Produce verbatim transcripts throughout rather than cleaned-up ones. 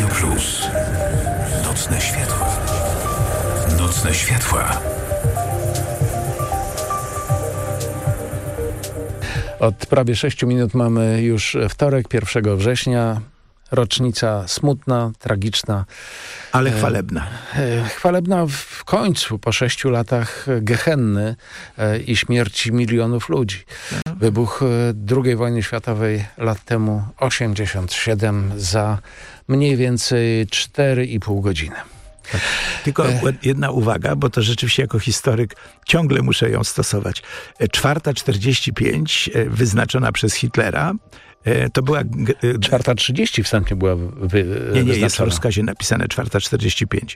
Radio Plus. Nocne światła. Nocne światła. Od prawie sześciu minut mamy już wtorek, pierwszego września. Rocznica smutna, tragiczna. Ale chwalebna. E, chwalebna w końcu, po sześciu latach gehenny e, i śmierci milionów ludzi. No. Wybuch drugiej wojny światowej lat temu osiemdziesiąt siedem za mniej więcej cztery i pół godziny. Tak. Tylko jedna uwaga, bo to rzeczywiście jako historyk ciągle muszę ją stosować. czwarta czterdzieści pięć wyznaczona przez Hitlera to była... czwarta trzydzieści wstępnie była wy, Nie, nie, wyznaczona. jest w rozkazie napisane czwarta czterdzieści pięć.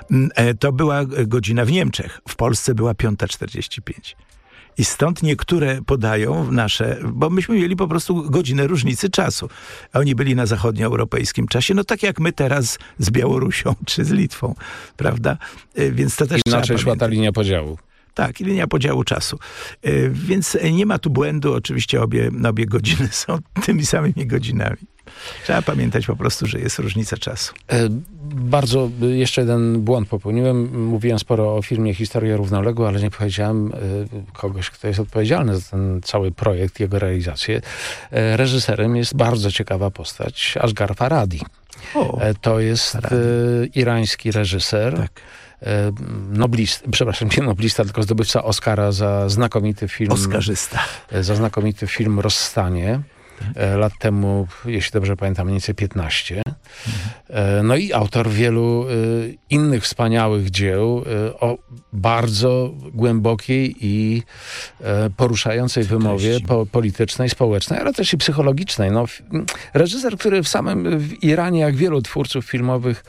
To była godzina w Niemczech. W Polsce była piąta czterdzieści pięć. I stąd niektóre podają nasze, bo myśmy mieli po prostu godzinę różnicy czasu. A oni byli na zachodnioeuropejskim czasie, no tak jak my teraz z Białorusią czy z Litwą, prawda? Więc to też inaczej szła ta linia podziału. Tak, linia podziału czasu. Więc nie ma tu błędu. Oczywiście obie, obie godziny są tymi samymi godzinami. Trzeba pamiętać po prostu, że jest różnica czasu. E, bardzo, jeszcze jeden błąd popełniłem. Mówiłem sporo o filmie Historia równoległa, ale nie powiedziałem e, kogoś, kto jest odpowiedzialny za ten cały projekt, jego realizację. E, reżyserem jest bardzo ciekawa postać, Asghar Farhadi. O, e, to jest e, irański reżyser. Tak. Noblist, przepraszam, nie noblista, tylko zdobywca Oscara za znakomity film. Oskarzysta. Za znakomity film Rozstanie. Tak. Lat temu, jeśli dobrze pamiętam, mniej więcej piętnaście. Mhm. No i autor wielu innych wspaniałych dzieł o bardzo głębokiej i poruszającej wymowie po, politycznej, społecznej, ale też i psychologicznej. No, reżyser, który w samym w Iranie, jak wielu twórców filmowych,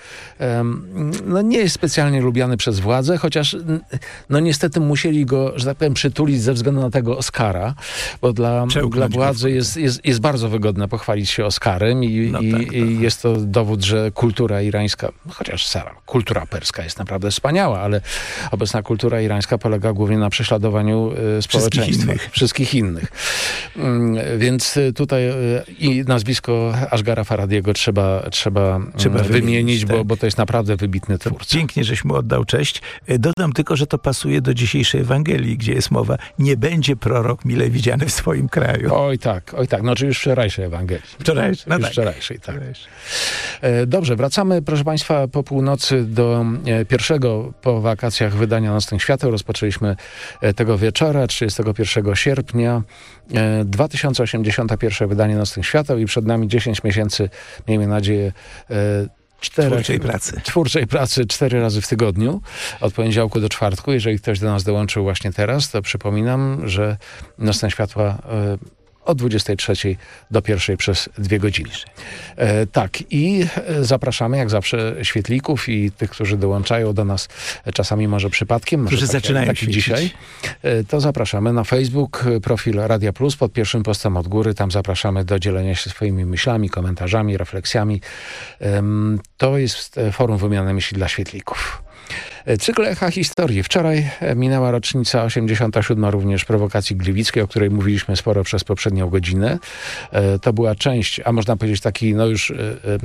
no, nie jest specjalnie lubiany przez władzę, chociaż no niestety musieli go, że tak powiem, przytulić ze względu na tego Oscara, bo dla, dla władzy jest, jest, jest bardzo wygodne pochwalić się Oscarem i, no i, tak, tak. i jest to dowód, że kultura irańska, chociaż sama kultura perska jest naprawdę wspaniała, ale obecna kultura irańska polega głównie na prześladowaniu y, społeczeństwa. Wszystkich innych. Wszystkich innych. Y, więc tutaj y, i nazwisko Asghara Farhadiego trzeba, trzeba, trzeba y, wymienić, wymienić tak. bo, bo to jest naprawdę wybitny twórca. Pięknie, żeś mu oddał cześć. Dodam tylko, że to pasuje do dzisiejszej Ewangelii, gdzie jest mowa, nie będzie prorok mile widziany w swoim kraju. Oj tak, oj tak. No czy już wczorajszej Ewangelii. Wczorajszej, no już tak. wczorajszej, tak. Dobrze, wracamy, proszę Państwa, po północy do pierwszego po wakacjach wydania Nocnych Świateł. Rozpoczęliśmy tego wieczora, trzydziestego pierwszego sierpnia, dwa tysiące osiemdziesiąte pierwsze wydanie Nocnych Świateł i przed nami dziesięć miesięcy, miejmy nadzieję, Czterech, twórczej pracy. Twórczej pracy cztery razy w tygodniu, od poniedziałku do czwartku. Jeżeli ktoś do nas dołączył właśnie teraz, to przypominam, że Nocne Światła od dwudziestej trzeciej do pierwszej przez dwie godziny. E, tak, i zapraszamy jak zawsze świetlików i tych, którzy dołączają do nas czasami może przypadkiem, którzy może zaczynają taki, taki dzisiaj, e, to zapraszamy na Facebook, profil Radia Plus pod pierwszym postem od góry. Tam zapraszamy do dzielenia się swoimi myślami, komentarzami, refleksjami. E, to jest forum wymiany myśli dla świetlików. Cykl Echa Historii. Wczoraj minęła rocznica osiemdziesiąta siódma również prowokacji gliwickiej, o której mówiliśmy sporo przez poprzednią godzinę. To była część, a można powiedzieć taki no już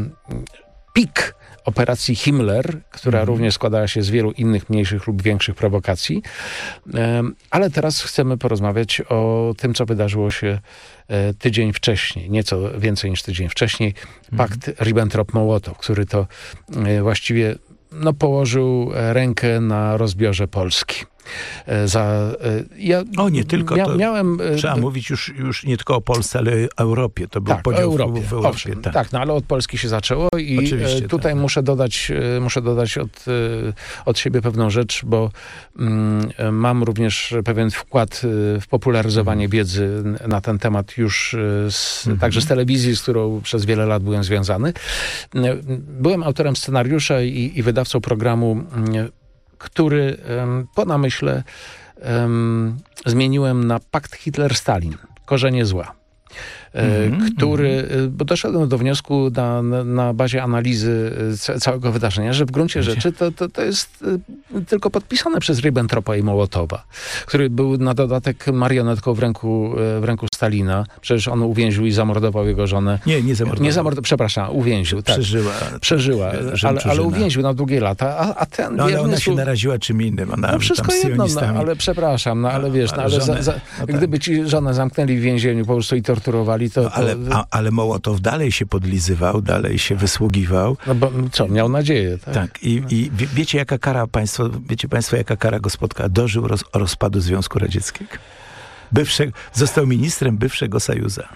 pik operacji Himmler, która mm. również składała się z wielu innych mniejszych lub większych prowokacji. Ale teraz chcemy porozmawiać o tym, co wydarzyło się tydzień wcześniej, nieco więcej niż tydzień wcześniej. Pakt mm. Ribbentrop-Mołotow, który to właściwie no, położył rękę na rozbiorze Polski. Za, ja o, nie tylko mia, to miałem... Trzeba do, mówić już, już nie tylko o Polsce, ale o Europie. To był tak, podział Europie, w Europie. Owszem, tak. tak, no ale od Polski się zaczęło i Oczywiście, tutaj tak. muszę dodać, muszę dodać od, od siebie pewną rzecz, bo mm, mam również pewien wkład w popularyzowanie mm. wiedzy na ten temat już z, mm. także z telewizji, z którą przez wiele lat byłem związany. Byłem autorem scenariusza i, i wydawcą programu, który um, po namyśle um, zmieniłem na Pakt Hitler-Stalin. Korzenie zła. mm-hmm. który, bo doszedłem do wniosku na, na, na bazie analizy całego wydarzenia, że w gruncie Wiecie? rzeczy to, to, to jest tylko podpisane przez Ribbentropa i Mołotowa, który był na dodatek marionetką w ręku, w ręku Stalina. Przecież on uwięził i zamordował jego żonę. Nie, nie zamordował. Nie zamordował, przepraszam, uwięził. Tak. Przeżyła. Przeżyła, ale, ale uwięził na długie lata, a, a ten no, ale wierny ona się naraziła czym innym. Ona no wszystko jedno, no, ale przepraszam, no ale wiesz, no, ale, żonę, za, za, no tak. gdyby ci żonę zamknęli w więzieniu po prostu i torturowali, to... No, ale, to... A, ale Mołotow dalej się podlizywał, dalej się wysługiwał. No bo co, miał nadzieję, tak? Tak, i, i wie, wiecie jaka kara państwo, wiecie państwo jaka kara go spotkała? Dożył roz, rozpadu Związku Radzieckiego. Bywsze, został ministrem bywszego Sojuza.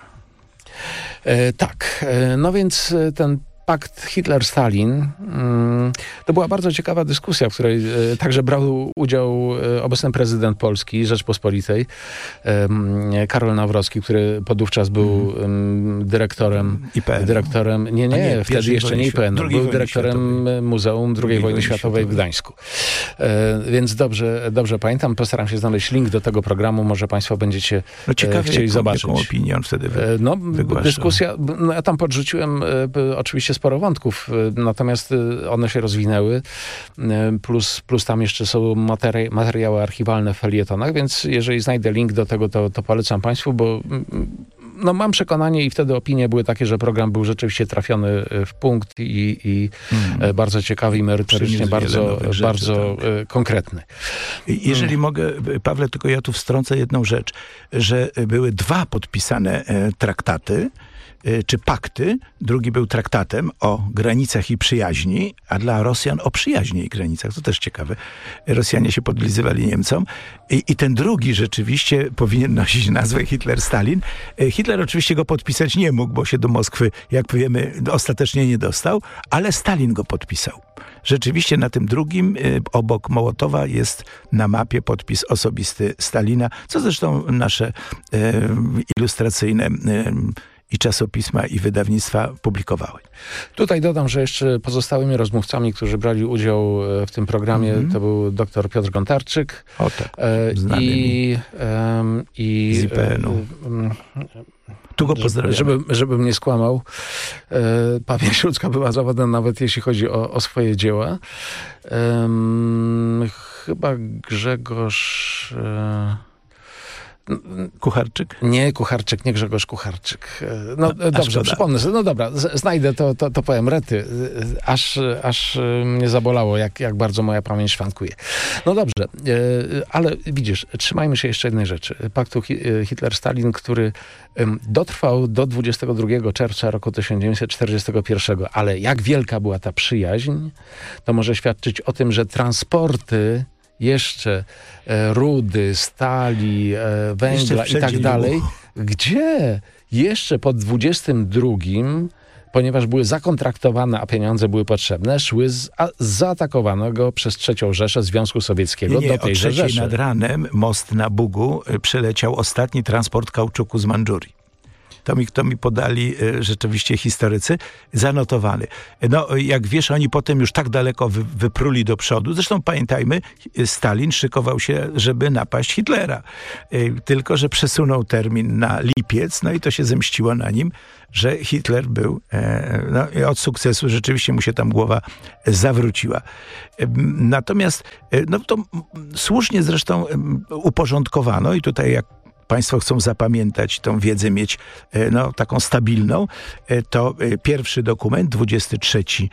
E, tak, e, no więc ten pakt Hitler-Stalin, to była bardzo ciekawa dyskusja, w której także brał udział obecny prezydent Polski, Rzeczpospolitej, Karol Nawrocki, który podówczas był dyrektorem... I P N. Dyrektorem, nie, nie, nie wtedy jeszcze nie I P N. Był dyrektorem Światowej. Muzeum drugiej Wojny Światowej, Światowej w Gdańsku. Więc dobrze, dobrze pamiętam, postaram się znaleźć link do tego programu, może państwo będziecie no ciekawe, chcieli jaką, zobaczyć. Jaką opinię on wtedy wy, no, wygłaszał. Dyskusja, no ja tam podrzuciłem oczywiście sporo wątków, natomiast one się rozwinęły, plus, plus tam jeszcze są materi- materiały archiwalne w felietonach, więc jeżeli znajdę link do tego, to, to polecam państwu, bo no, mam przekonanie i wtedy opinie były takie, że program był rzeczywiście trafiony w punkt i, i mm. bardzo ciekawy i merytorycznie bardzo, rzeczy, bardzo tak. konkretny. Jeżeli hmm. mogę, Pawle, tylko ja tu wstrącę jedną rzecz, że były dwa podpisane traktaty, czy pakty. Drugi był traktatem o granicach i przyjaźni, a dla Rosjan o przyjaźni i granicach. To też ciekawe. Rosjanie się podlizywali Niemcom. I, i ten drugi rzeczywiście powinien nosić nazwę Hitler-Stalin. Hitler oczywiście go podpisać nie mógł, bo się do Moskwy, jak wiemy, ostatecznie nie dostał, ale Stalin go podpisał. Rzeczywiście na tym drugim, obok Mołotowa, jest na mapie podpis osobisty Stalina, co zresztą nasze e, ilustracyjne e, i czasopisma, i wydawnictwa publikowały. Tutaj dodam, że jeszcze pozostałymi rozmówcami, którzy brali udział w tym programie, mm-hmm. to był dr Piotr Gontarczyk. O tak, znany i, um, i z I P N-u. Um, tu go pozdrawiam. Żeby, żebym nie skłamał, e, pamięć ludzka była zawodna, nawet jeśli chodzi o, o swoje dzieła. Um, chyba Grzegorz... E, Kucharczyk? Nie, Kucharczyk, nie Grzegorz Kucharczyk. No a, dobrze, a przypomnę sobie. No dobra, z, znajdę to, to, to powiem, rety. Aż, aż mnie zabolało, jak, jak bardzo moja pamięć szwankuje. No dobrze, ale widzisz, trzymajmy się jeszcze jednej rzeczy. Paktu Hitler-Stalin, który dotrwał do dwudziestego drugiego czerwca roku tysiąc dziewięćset czterdziestego pierwszego. Ale jak wielka była ta przyjaźń, to może świadczyć o tym, że transporty jeszcze e, rudy, stali, e, węgla i tak dalej, gdzie jeszcze po dwudziestym drugim, ponieważ były zakontraktowane, a pieniądze były potrzebne, szły z, a, z zaatakowanego przez trzecią Rzeszę Związku Sowieckiego nie, nie, do tejże o trzeciej Rzeszy. Nad ranem most na Bugu przeleciał ostatni transport kauczuku z Mandżurii. To mi, to mi podali y, rzeczywiście historycy, zanotowany. No, jak wiesz, oni potem już tak daleko wy, wypruli do przodu. Zresztą pamiętajmy, Stalin szykował się, żeby napaść Hitlera. Y, tylko, że przesunął termin na lipiec, no i to się zemściło na nim, że Hitler był, e, no, od sukcesu rzeczywiście mu się tam głowa zawróciła. E, natomiast, e, no to słusznie zresztą e, uporządkowano i tutaj jak państwo chcą zapamiętać tą wiedzę, mieć no, taką stabilną, to pierwszy dokument, dwudziestego trzeciego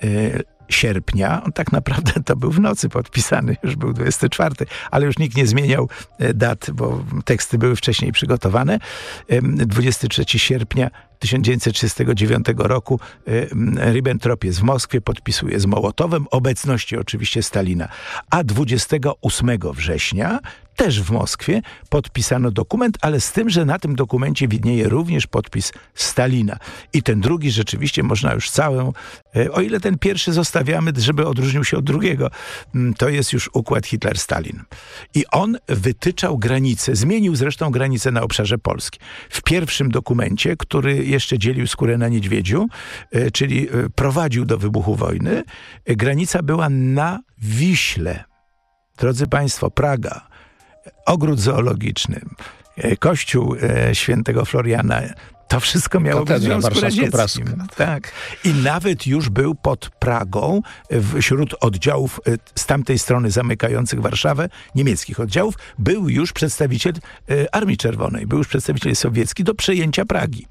sierpnia, on tak naprawdę to był w nocy podpisany, już był dwudziesty czwarty, ale już nikt nie zmieniał dat, bo teksty były wcześniej przygotowane. dwudziestego trzeciego sierpnia tysiąc dziewięćset trzydziestego dziewiątego roku Ribbentrop jest w Moskwie, podpisuje z Mołotowem, obecności oczywiście Stalina. A dwudziestego ósmego września też w Moskwie podpisano dokument, ale z tym, że na tym dokumencie widnieje również podpis Stalina. I ten drugi rzeczywiście można już całą, o ile ten pierwszy zostawiamy, żeby odróżnił się od drugiego, to jest już układ Hitler-Stalin. I on wytyczał granice, zmienił zresztą granice na obszarze Polski. W pierwszym dokumencie, który jeszcze dzielił skórę na niedźwiedziu, czyli prowadził do wybuchu wojny, granica była na Wiśle. Drodzy Państwo, Praga, ogród zoologiczny, kościół świętego Floriana To wszystko miało być w Związku Radzieckim. Tak. I nawet już był pod Pragą wśród oddziałów z tamtej strony zamykających Warszawę, niemieckich oddziałów, był już przedstawiciel Armii Czerwonej, był już przedstawiciel sowiecki do przejęcia Pragi.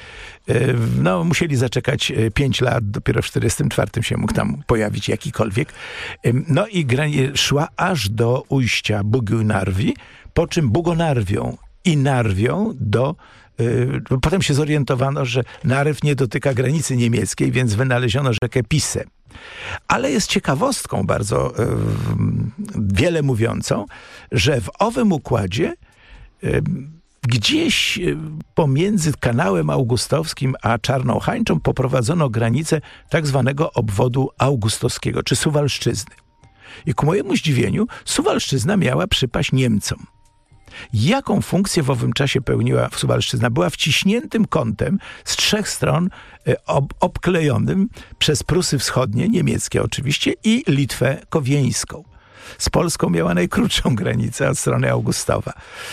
No, musieli zaczekać pięć lat, dopiero w czterdziestym czwartym się mógł tam pojawić jakikolwiek. No i gra szła aż do ujścia Bugi i Narwi, po czym Bugonarwią i Narwią do... Yy, potem się zorientowano, że Narew nie dotyka granicy niemieckiej, więc wynaleziono rzekę Pisę. Ale jest ciekawostką bardzo yy, wiele mówiącą, że w owym układzie yy, gdzieś pomiędzy kanałem augustowskim a Czarną Hańczą poprowadzono granicę tak zwanego obwodu augustowskiego, czy Suwalszczyzny. I ku mojemu zdziwieniu Suwalszczyzna miała przypaść Niemcom. Jaką funkcję w owym czasie pełniła Suwalszczyzna? Była wciśniętym kątem z trzech stron ob- obklejonym przez Prusy Wschodnie, niemieckie oczywiście, i Litwę Kowieńską. Z Polską miała najkrótszą granicę od strony Augustowa.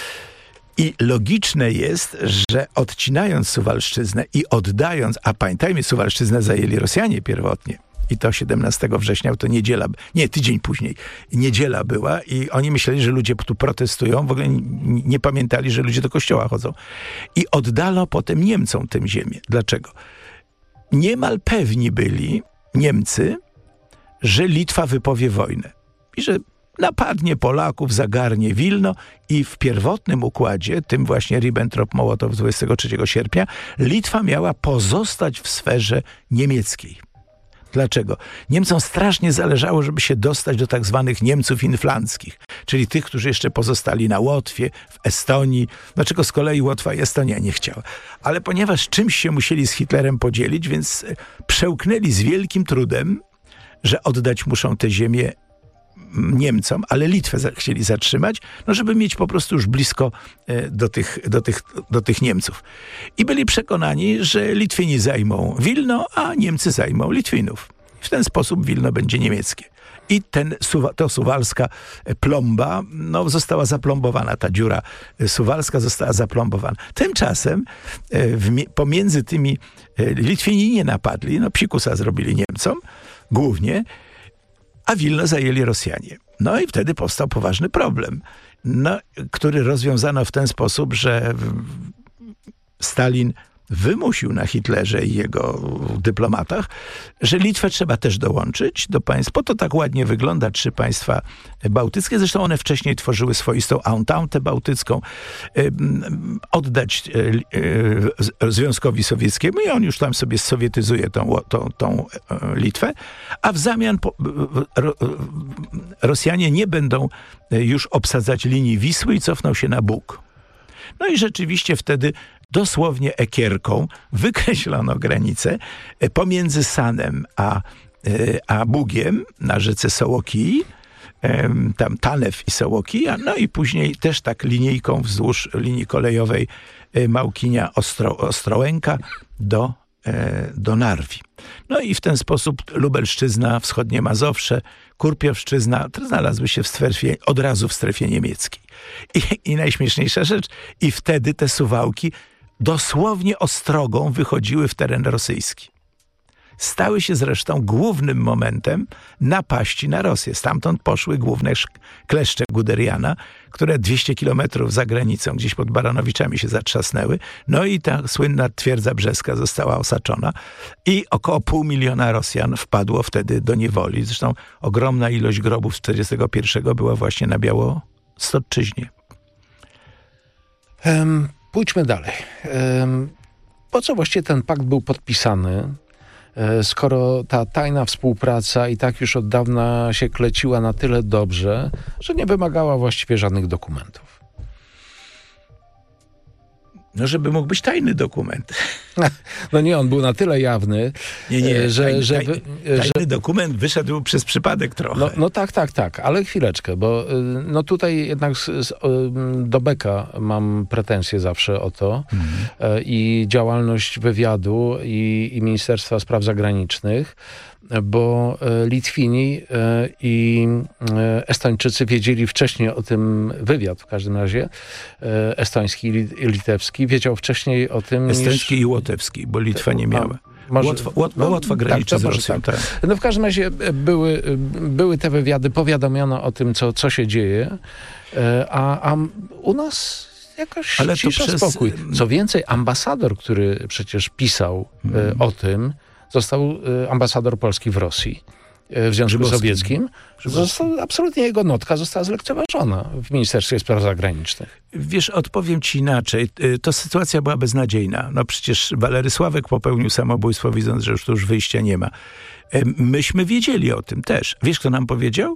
I logiczne jest, że odcinając Suwalszczyznę i oddając, a pamiętajmy, Suwalszczyznę zajęli Rosjanie pierwotnie, i to siedemnastego września, to niedziela, nie, tydzień później, niedziela była i oni myśleli, że ludzie tu protestują, w ogóle nie, nie pamiętali, że ludzie do kościoła chodzą. I oddano potem Niemcom tę ziemię. Dlaczego? Niemal pewni byli Niemcy, że Litwa wypowie wojnę i że napadnie Polaków, zagarnie Wilno i w pierwotnym układzie, tym właśnie Ribbentrop-Mołotow dwudziestego trzeciego sierpnia, Litwa miała pozostać w sferze niemieckiej. Dlaczego? Niemcom strasznie zależało, żeby się dostać do tak zwanych Niemców inflanckich, czyli tych, którzy jeszcze pozostali na Łotwie, w Estonii. Dlaczego z kolei Łotwa i Estonia nie chciała? Ale ponieważ czymś się musieli z Hitlerem podzielić, więc przełknęli z wielkim trudem, że oddać muszą tę ziemię Niemcom, ale Litwę za- chcieli zatrzymać, no żeby mieć po prostu już blisko e, do, tych, do, tych, do tych Niemców. I byli przekonani, że Litwini zajmą Wilno, a Niemcy zajmą Litwinów. W ten sposób Wilno będzie niemieckie. I ten, to suwalska plomba no, została zaplombowana, ta dziura suwalska została zaplombowana. Tymczasem e, w, pomiędzy tymi e, Litwini nie napadli, no psikusa zrobili Niemcom, głównie, a Wilno zajęli Rosjanie. No i wtedy powstał poważny problem, no, który rozwiązano w ten sposób, że Stalin wymusił na Hitlerze i jego dyplomatach, że Litwę trzeba też dołączyć do państw. Po to tak ładnie wygląda trzy państwa bałtyckie. Zresztą one wcześniej tworzyły swoistą ententę bałtycką. Oddać Związkowi Sowieckiemu i on już tam sobie sowietyzuje tą, tą, tą Litwę, a w zamian Rosjanie nie będą już obsadzać linii Wisły i cofną się na Bóg. No i rzeczywiście wtedy dosłownie ekierką wykreślono granicę pomiędzy Sanem a, a Bugiem na rzece Sołokii, tam Tanew i Sołokija, no i później też tak linijką wzdłuż linii kolejowej Małkinia Ostro, Ostrołęka do, do Narwi. No i w ten sposób Lubelszczyzna, wschodnie Mazowsze, Kurpiowszczyzna znalazły się w strefie, od razu w strefie niemieckiej. I, I najśmieszniejsza rzecz, i wtedy te Suwałki dosłownie ostrogą wychodziły w teren rosyjski. Stały się zresztą głównym momentem napaści na Rosję. Stamtąd poszły główne kleszcze Guderiana, które dwieście kilometrów za granicą, gdzieś pod Baranowiczami się zatrzasnęły. No i ta słynna twierdza brzeska została osaczona i około pół miliona Rosjan wpadło wtedy do niewoli. Zresztą ogromna ilość grobów z czterdziestego pierwszego była właśnie na Białostoczyźnie. Um, pójdźmy dalej. Um, po co właściwie ten pakt był podpisany, skoro ta tajna współpraca i tak już od dawna się kleciła na tyle dobrze, że nie wymagała właściwie żadnych dokumentów? No, żeby mógł być tajny dokument. No nie, on był na tyle jawny, nie, nie, że... Tajny, że, tajny, że tajny dokument wyszedł przez przypadek trochę. No, no tak, tak, tak, ale chwileczkę, bo no tutaj jednak z, z, do Beka mam pretensje zawsze o to mhm. i działalność wywiadu i, i Ministerstwa Spraw Zagranicznych, bo Litwini i Estończycy wiedzieli wcześniej o tym, wywiad w każdym razie, estoński i litewski, Estoński wiedział wcześniej o tym Estoński niż... i Łotewski, bo Litwa nie miała. Może, Łotwa, Łot, no, Łotwa graniczy tak, z może Rosją. tak. Tak. No w każdym razie były, były te wywiady, powiadomiono o tym, co, co się dzieje, a, a u nas jakoś Ale cisza, przez... spokój. Co więcej, ambasador, który przecież pisał hmm. o tym, został ambasador Polski w Rosji, w Związku Grzybowski. Sowieckim. Został, absolutnie jego notka została zlekceważona w Ministerstwie Spraw Zagranicznych. Wiesz, odpowiem ci inaczej. To sytuacja była beznadziejna. No przecież Walery Sławek popełnił samobójstwo, widząc, że już tu już wyjścia nie ma. Myśmy wiedzieli o tym też. Wiesz, kto nam powiedział?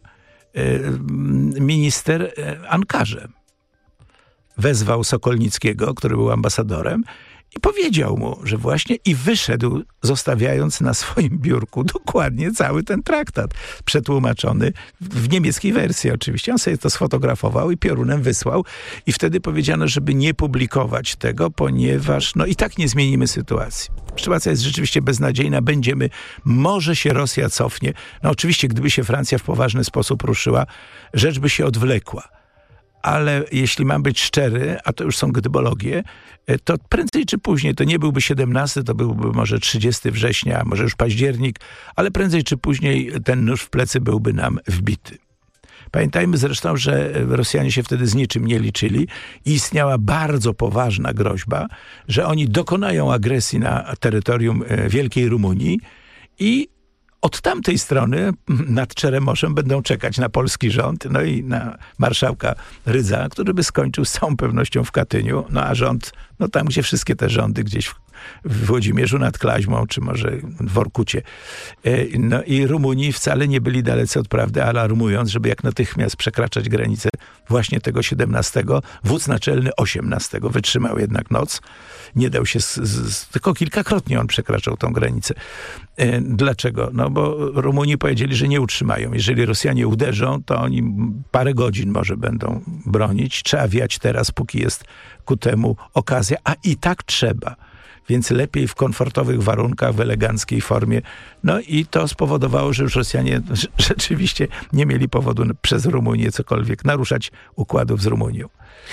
Minister Ankarze. Wezwał Sokolnickiego, który był ambasadorem, i powiedział mu, że właśnie i wyszedł, zostawiając na swoim biurku dokładnie cały ten traktat, przetłumaczony w niemieckiej wersji oczywiście. On sobie to sfotografował i piorunem wysłał i wtedy powiedziano, żeby nie publikować tego, ponieważ no i tak nie zmienimy sytuacji. Sytuacja jest rzeczywiście beznadziejna, będziemy, może się Rosja cofnie. No oczywiście, gdyby się Francja w poważny sposób ruszyła, rzecz by się odwlekła. Ale jeśli mam być szczery, a to już są gdybologie, to prędzej czy później, to nie byłby siedemnasty, to byłby może trzydziestego września, może już październik, ale prędzej czy później ten nóż w plecy byłby nam wbity. Pamiętajmy zresztą, że Rosjanie się wtedy z niczym nie liczyli i istniała bardzo poważna groźba, że oni dokonają agresji na terytorium Wielkiej Rumunii i od tamtej strony nad Czeremoszem będą czekać na polski rząd, no i na marszałka Rydza, który by skończył z całą pewnością w Katyniu, no a rząd, no tam gdzie wszystkie te rządy, gdzieś w, w Włodzimierzu nad Klaźmą, czy może w Orkucie. No i Rumuni wcale nie byli dalece od prawdy, alarmując, żeby jak natychmiast przekraczać granicę właśnie tego siedemnastego. Wódz naczelny osiemnastego wytrzymał jednak noc. Nie dał się, z, z, tylko kilkakrotnie on przekraczał tą granicę. E, dlaczego? No bo Rumuni powiedzieli, że nie utrzymają. Jeżeli Rosjanie uderzą, to oni parę godzin może będą bronić. Trzeba wiać teraz, póki jest ku temu okazja, a i tak trzeba. Więc lepiej w komfortowych warunkach, w eleganckiej formie. No i to spowodowało, że już Rosjanie rzeczywiście nie mieli powodu przez Rumunię cokolwiek naruszać układów z Rumunią.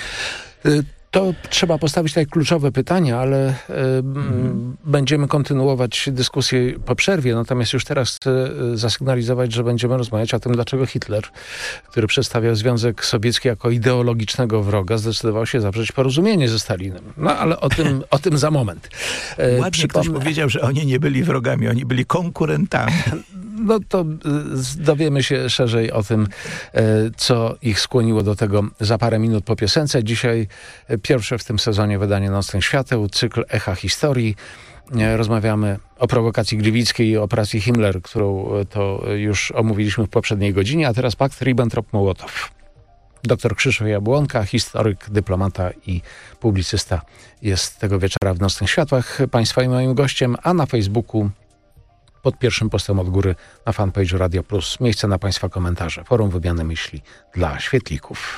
To trzeba postawić takie kluczowe pytania, ale y, mm. będziemy kontynuować dyskusję po przerwie. Natomiast już teraz chcę zasygnalizować, że będziemy rozmawiać o tym, dlaczego Hitler, który przedstawiał Związek Sowiecki jako ideologicznego wroga, zdecydował się zawrzeć porozumienie ze Stalinem. No ale o tym, o tym za moment. E, Ładnie Przypomnę... ktoś powiedział, że oni nie byli wrogami, oni byli konkurentami. No to dowiemy się szerzej o tym, co ich skłoniło do tego za parę minut po piosence. Dzisiaj pierwsze w tym sezonie wydanie Nocnych Świateł, cykl Echa Historii. Rozmawiamy o prowokacji gliwickiej i operacji Himmler, którą to już omówiliśmy w poprzedniej godzinie, a teraz pakt Ribbentrop-Mołotow. Doktor Krzysztof Jabłonka, historyk, dyplomata i publicysta jest tego wieczora w Nocnych Światłach Państwa i moim gościem, a na Facebooku pod pierwszym postem od góry na fanpage'u Radio Plus miejsce na Państwa komentarze. Forum wymiany myśli dla świetlików.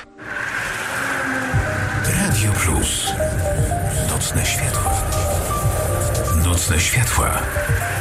Radio Plus. Nocne światła. Nocne światła.